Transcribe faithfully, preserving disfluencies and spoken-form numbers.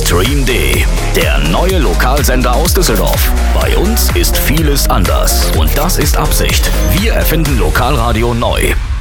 Stream D, der neue Lokalsender aus Düsseldorf. Bei uns ist vieles anders und das ist Absicht. Wir erfinden Lokalradio neu.